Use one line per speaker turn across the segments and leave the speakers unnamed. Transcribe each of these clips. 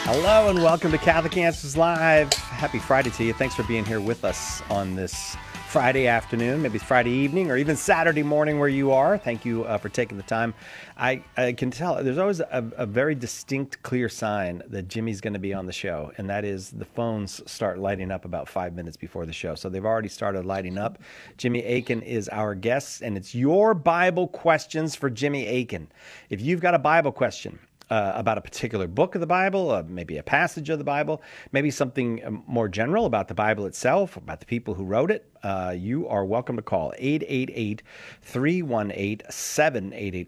Hello and welcome to Catholic Answers Live. Happy Friday to you. Thanks for being here with us on this Friday afternoon, maybe Friday evening, or even Saturday morning where you are. Thank you for taking the time. I can tell there's always a very distinct, clear sign that Jimmy's going to be on the show, and that is the phones start lighting up about 5 minutes before the show. So they've already started lighting up. Jimmy Akin is our guest, and it's your Bible questions for Jimmy Akin. If you've got a Bible question, about a particular book of the Bible, maybe a passage of the Bible, maybe something more general about the Bible itself, about the people who wrote it, you are welcome to call 888-318-7884,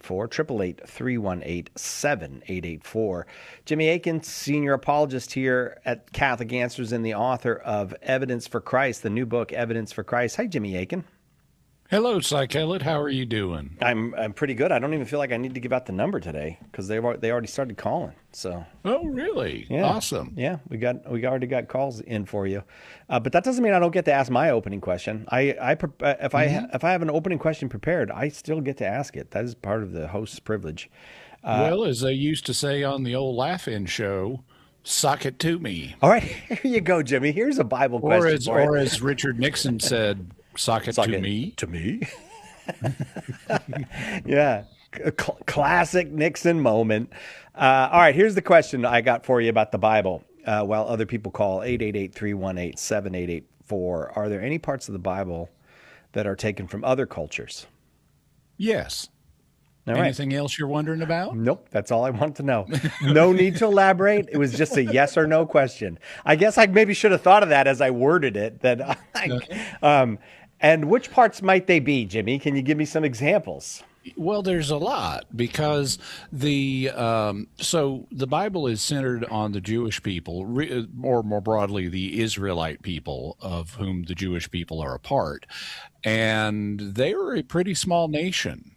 888-318-7884. Jimmy Akin, senior apologist here at Catholic Answers and the author of Evidence for Christ, the new book, Evidence for Christ. Hi, Jimmy Akin.
Hello, Psych-Elliot. How are you doing?
I'm pretty good. I don't even feel like I need to give out the number today because they already started calling. So.
Oh, really?
Yeah.
Awesome.
Yeah, we already got calls in for you, but that doesn't mean I don't get to ask my opening question. If I have an opening question prepared, I still get to ask it. That is part of the host's privilege.
Well, as they used to say on the old Laugh-In show, sock it to me.
All right, here you go, Jimmy. Here's a Bible question.
Or as Richard Nixon said, sock it to me.
To me. Yeah. Classic Nixon moment. All right, here's the question I got for you about the Bible. While other people call 888-318-7884, are there any parts of the Bible that are taken from other cultures?
Yes.
All right.
Anything else you're wondering about?
Nope, that's all I want to know. No need to elaborate. It was just a yes or no question. I guess I maybe should have thought of that as I worded it. And which parts might they be, Jimmy? Can you give me some examples?
Well, there's a lot because the Bible is centered on the Jewish people, or more broadly, the Israelite people, of whom the Jewish people are a part, and they were a pretty small nation.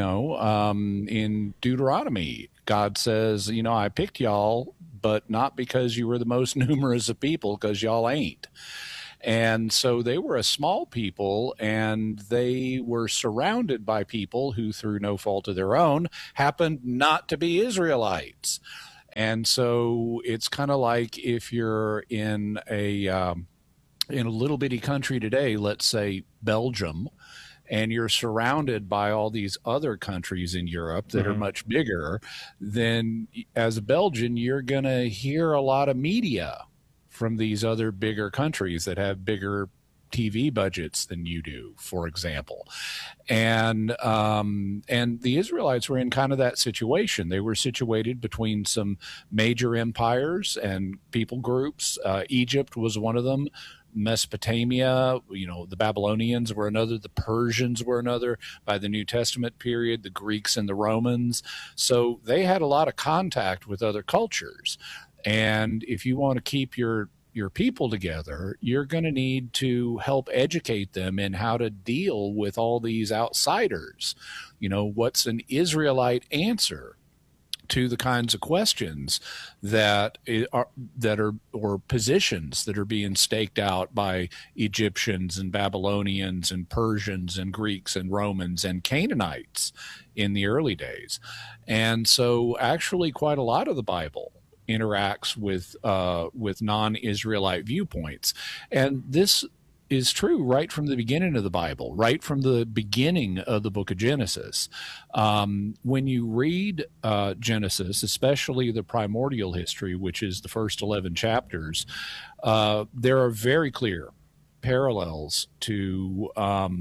In Deuteronomy, God says, I picked y'all, but not because you were the most numerous of people, because y'all ain't. And so they were a small people, and they were surrounded by people who, through no fault of their own, happened not to be Israelites. And so it's kind of like if you're in a little bitty country today, let's say Belgium, and you're surrounded by all these other countries in Europe that are much bigger, then as a Belgian, you're going to hear a lot of media from these other bigger countries that have bigger TV budgets than you do, for example. And the Israelites were in kind of that situation. They were situated between some major empires and people groups. Egypt was one of them. Mesopotamia, the Babylonians were another, the Persians were another by the New Testament period, the Greeks and the Romans. So they had a lot of contact with other cultures. And if you want to keep your people together, you're going to need to help educate them in how to deal with all these outsiders. What's an Israelite answer to the kinds of questions that are or positions that are being staked out by Egyptians and Babylonians and Persians and Greeks and Romans and Canaanites in the early days. And so actually quite a lot of the Bible interacts with non-Israelite viewpoints. And this is true right from the beginning of the Bible, right from the beginning of the book of Genesis. When you read Genesis, especially the primordial history, which is the first 11 chapters, there are very clear parallels to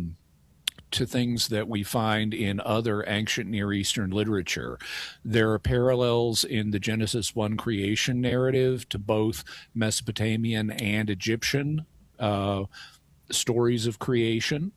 things that we find in other ancient Near Eastern literature. There are parallels in the Genesis 1 creation narrative to both Mesopotamian and Egyptian stories of creation.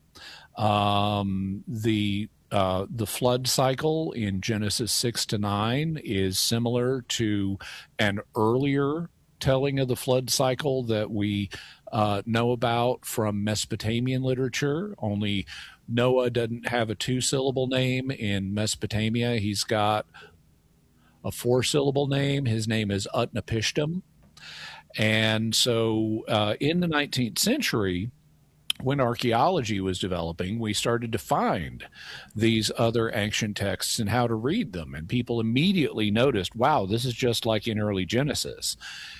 The flood cycle in Genesis 6-9 is similar to an earlier telling of the flood cycle that we know about from Mesopotamian literature, only Noah doesn't have a 2-syllable name. In Mesopotamia, he's got a 4-syllable name. His name is Utnapishtim. And so in the 19th century, when archaeology was developing, we started to find these other ancient texts and how to read them. And people immediately noticed, wow, this is just like in early Genesis.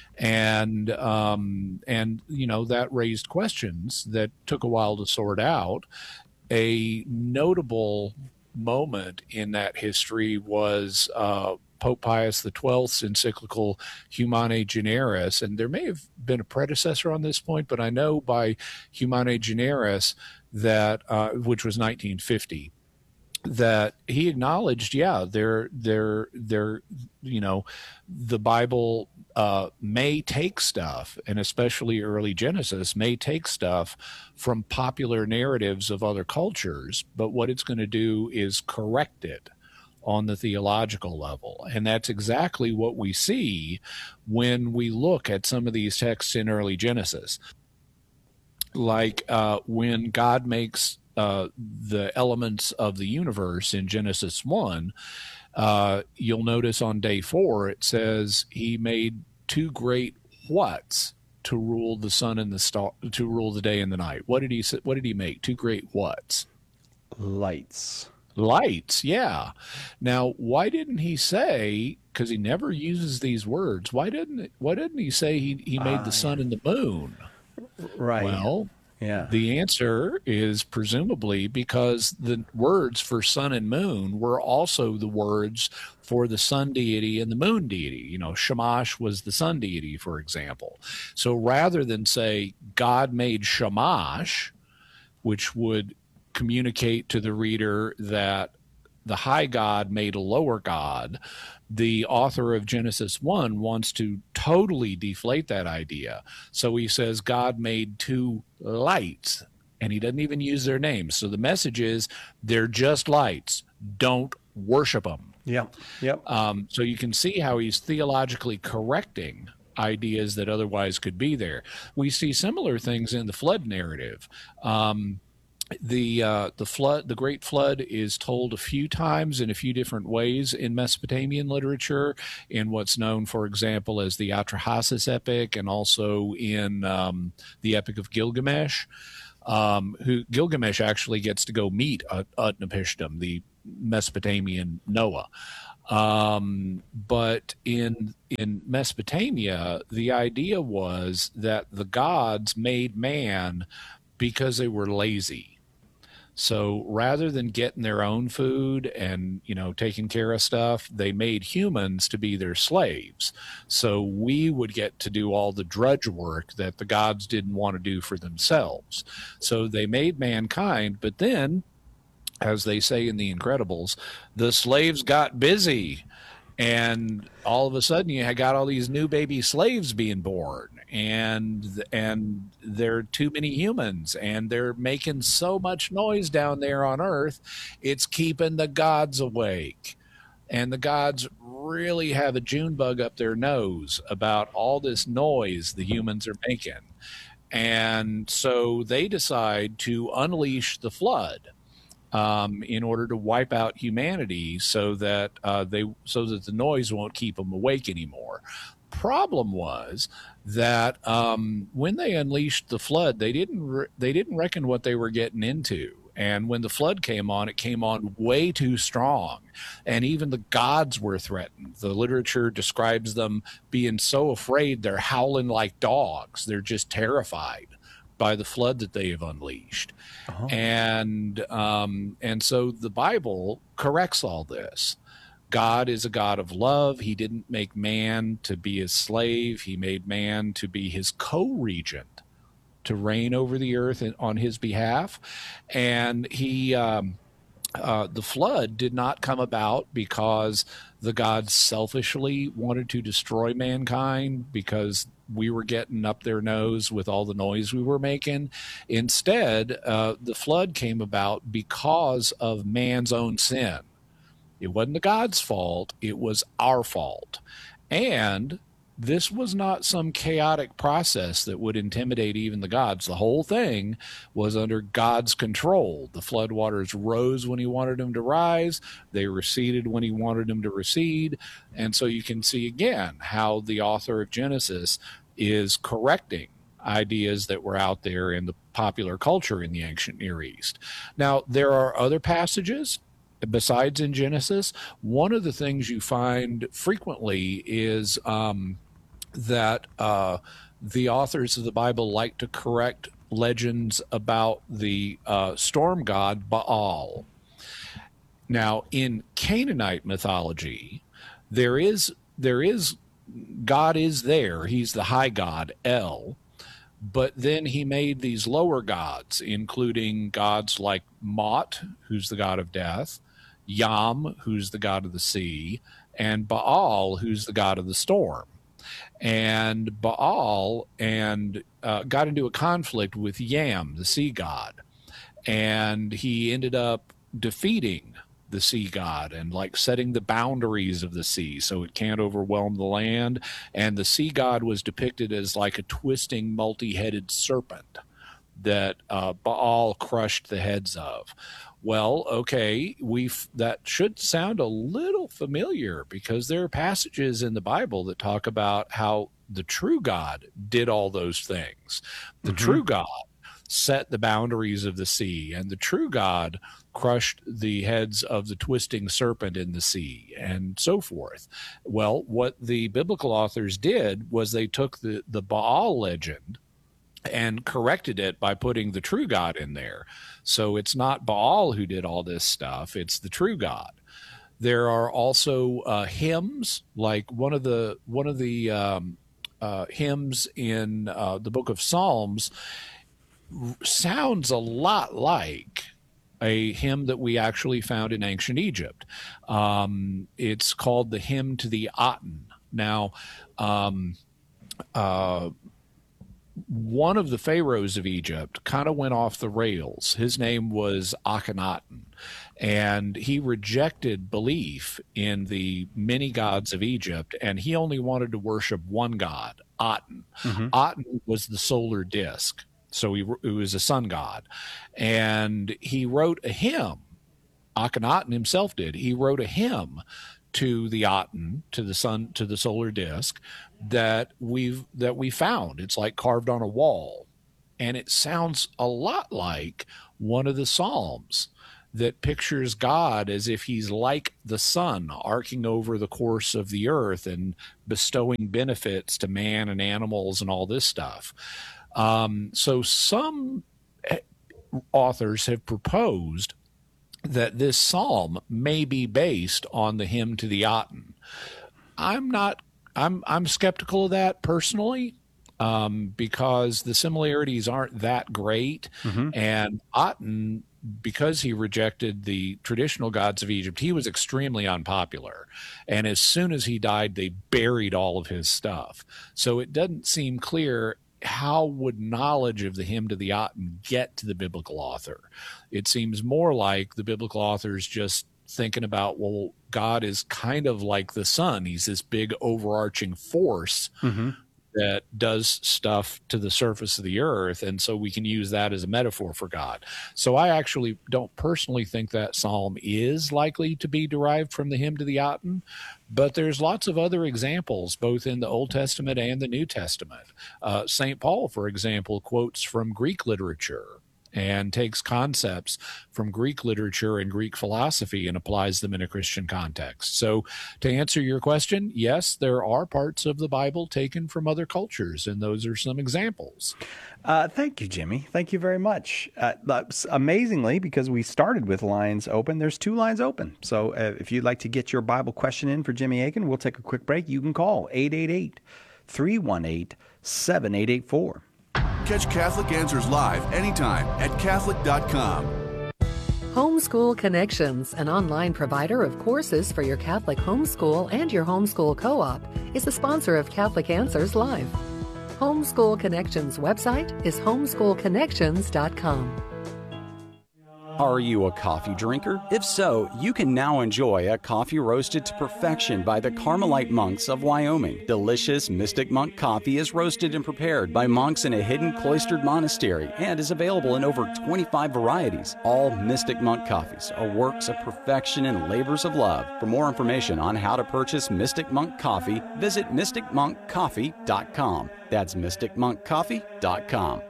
And you know, that raised questions that took a while to sort out. A notable moment in that history was Pope Pius XII's encyclical Humanae Generis, and there may have been a predecessor on this point, but I know by Humanae Generis that which was 1950, that he acknowledged, yeah, you know, the Bible may take stuff, and especially early Genesis may take stuff from popular narratives of other cultures, but what it's going to do is correct it on the theological level. And that's exactly what we see when we look at some of these texts in early Genesis. Like when God makes the elements of the universe in Genesis 1, you'll notice on day 4 it says he made two great whats to rule the sun and the star, to rule the day and the night. What did he make? Two great whats?
Lights.
Lights, yeah. Now, why didn't he say, because he never uses these words, why didn't he say he made the sun and the moon?
Right.
Well,
yeah.
The answer is presumably because the words for sun and moon were also the words for the sun deity and the moon deity. You know, Shamash was the sun deity, for example. So rather than say God made Shamash, which would communicate to the reader that the high God made a lower God, the author of Genesis 1 wants to totally deflate that idea. So he says God made two lights, and he doesn't even use their names. So the message is they're just lights. Don't worship them.
Yep. Yep.
So you can see how he's theologically correcting ideas that otherwise could be there. We see similar things in the flood narrative. The flood, the Great Flood, is told a few times in a few different ways in Mesopotamian literature, in what's known, for example, as the Atrahasis epic, and also in the Epic of Gilgamesh. Who Gilgamesh actually gets to go meet Utnapishtim, the Mesopotamian Noah. But in Mesopotamia, the idea was that the gods made man because they were lazy. So rather than getting their own food and, you know, taking care of stuff, they made humans to be their slaves. So we would get to do all the drudge work that the gods didn't want to do for themselves. So they made mankind, but then, as they say in The Incredibles, the slaves got busy. And all of a sudden, you got all these new baby slaves being born, and there are too many humans, and they're making so much noise down there on Earth, it's keeping the gods awake. And the gods really have a June bug up their nose about all this noise the humans are making. And so they decide to unleash the flood. In order to wipe out humanity, so that the noise won't keep them awake anymore. Problem was that when they unleashed the flood, they didn't reckon what they were getting into. And when the flood came on, it came on way too strong, and even the gods were threatened. The literature describes them being so afraid they're howling like dogs. They're just terrified by the flood that they have unleashed. Uh-huh. And so the Bible corrects all this. God is a God of love. He didn't make man to be his slave. He made man to be his co-regent, to reign over the earth on his behalf. And the flood did not come about because the gods selfishly wanted to destroy mankind, because we were getting up their nose with all the noise we were making. Instead, the flood came about because of man's own sin. It wasn't the God's fault, it was our fault. And this was not some chaotic process that would intimidate even the gods. The whole thing was under God's control. The floodwaters rose when he wanted them to rise. They receded when he wanted them to recede. And so you can see again how the author of Genesis is correcting ideas that were out there in the popular culture in the ancient Near East. Now, there are other passages besides in Genesis. One of the things you find frequently is that the authors of the Bible like to correct legends about the storm god Baal. Now, in Canaanite mythology, there is God is there. He's the high god, El. But then he made these lower gods, including gods like Mot, who's the god of death, Yam, who's the god of the sea, and Baal, who's the god of the storm. And Baal got into a conflict with Yam, the sea god, and he ended up defeating the sea god and like setting the boundaries of the sea so it can't overwhelm the land. And the sea god was depicted as like a twisting, multi-headed serpent that Baal crushed the heads of. Well, okay, that should sound a little familiar because there are passages in the Bible that talk about how the true God did all those things. The true God set the boundaries of the sea, and the true God crushed the heads of the twisting serpent in the sea, and so forth. Well, what the biblical authors did was they took the Baal legend and corrected it by putting the true God in there. So it's not Baal who did all this stuff, it's the true God. There are also hymns, like one of the hymns in the book of Psalms sounds a lot like a hymn that we actually found in ancient Egypt. It's called the Hymn to the Aten. Now, one of the pharaohs of Egypt kind of went off the rails. His name was Akhenaten, and he rejected belief in the many gods of Egypt, and he only wanted to worship one god, Aten. Aten was the solar disk, so he was a sun god, and he wrote a hymn. Akhenaten himself did. He wrote a hymn to the Aten, to the sun, to the solar disk, that we found. It's like carved on a wall, and it sounds a lot like one of the Psalms that pictures God as if he's like the sun arcing over the course of the earth and bestowing benefits to man and animals and all this stuff. So some authors have proposed that this psalm may be based on the hymn to the Aten. I'm skeptical of that personally, because the similarities aren't that great. And Aten, because he rejected the traditional gods of Egypt, he was extremely unpopular. And as soon as he died, they buried all of his stuff. So it doesn't seem clear how would knowledge of the hymn to the Aten get to the biblical author. It seems more like the biblical authors just thinking about, well, God is kind of like the sun. He's this big overarching force that does stuff to the surface of the earth, and so we can use that as a metaphor for God. So I actually don't personally think that psalm is likely to be derived from the hymn to the Aten, but there's lots of other examples, both in the Old Testament and the New Testament. St. Paul, for example, quotes from Greek literature and takes concepts from Greek literature and Greek philosophy and applies them in a Christian context. So to answer your question, yes, there are parts of the Bible taken from other cultures, and those are some examples.
Thank you, Jimmy. Thank you very much. Amazingly, because we started with lines open, there's 2 lines open. So if you'd like to get your Bible question in for Jimmy Akin, we'll take a quick break. You can call 888-318-7884.
Catch Catholic Answers live anytime at Catholic.com.
Homeschool Connections, an online provider of courses for your Catholic homeschool and your homeschool co-op, is the sponsor of Catholic Answers Live. Homeschool Connections website is homeschoolconnections.com.
Are you a coffee drinker? If so, you can now enjoy a coffee roasted to perfection by the Carmelite monks of Wyoming. Delicious Mystic Monk coffee is roasted and prepared by monks in a hidden cloistered monastery and is available in over 25 varieties. All Mystic Monk coffees are works of perfection and labors of love. For more information on how to purchase Mystic Monk coffee, visit mysticmonkcoffee.com. That's mysticmonkcoffee.com.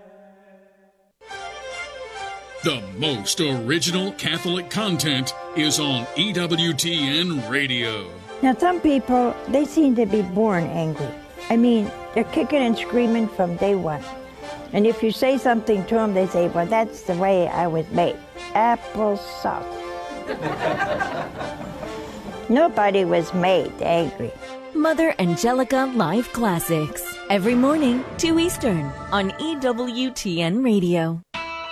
The most original Catholic content is on EWTN Radio.
Now, some people, they seem to be born angry. I mean, they're kicking and screaming from day one. And if you say something to them, they say, well, that's the way I was made. Applesauce. Nobody was made angry.
Mother Angelica Live Classics. Every morning, 2 Eastern, on EWTN Radio.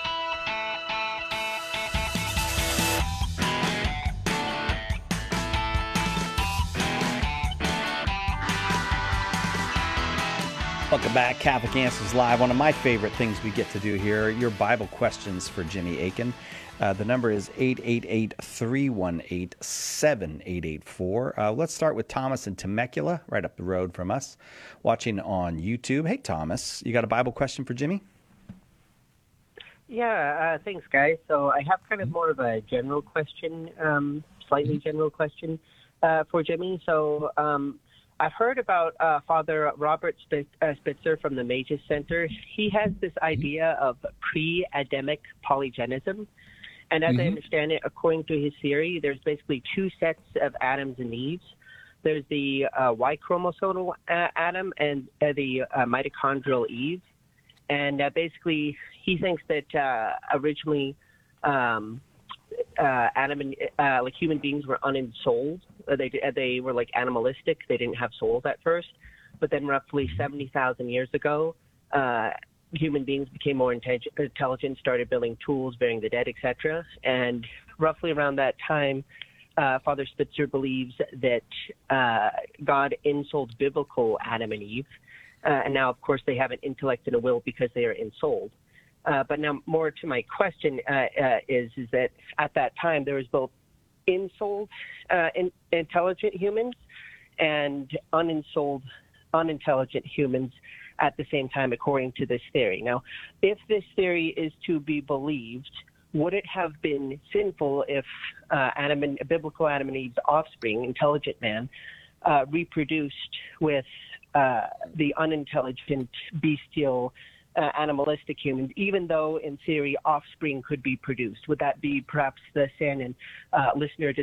Welcome back, Catholic Answers Live. One of my favorite things we get to do here, your Bible questions for Jimmy Akin. The number is 888-318-7884. Let's start with Thomas in Temecula, right up the road from us, watching on YouTube. Hey, Thomas, you got a Bible question for Jimmy?
Yeah, thanks, guys. So I have kind of more of a general question, slightly general question for Jimmy. So I've heard about Father Robert Spitzer from the Magus Center. He has this idea of pre-Adamic polygenism. And as I understand it, according to his theory, there's basically two sets of Adams and Eves. There's the Y chromosomal Adam and the mitochondrial Eve. And basically, he thinks that originally Adam and like human beings were unensouled. They were like animalistic. They didn't have souls at first. But then roughly 70,000 years ago, human beings became more intelligent, started building tools, burying the dead, etc. And roughly around that time, Father Spitzer believes that God ensouled biblical Adam and Eve. And now, of course, they have an intellect and a will because they are ensouled. But now more to my question is that at that time there was both ensouled intelligent humans and unensouled unintelligent humans at the same time, according to this theory. Now, if this theory is to be believed, would it have been sinful if biblical Adam and Eve's offspring, intelligent man, reproduced with the unintelligent, bestial, animalistic humans, even though in theory offspring could be produced? Would that be perhaps the sin? And listener,